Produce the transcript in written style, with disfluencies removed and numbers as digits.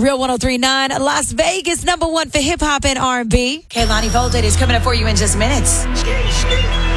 Real 103.9, Las Vegas, #1 for hip hop and R&B. Kaylani Volted is coming up for you in just minutes.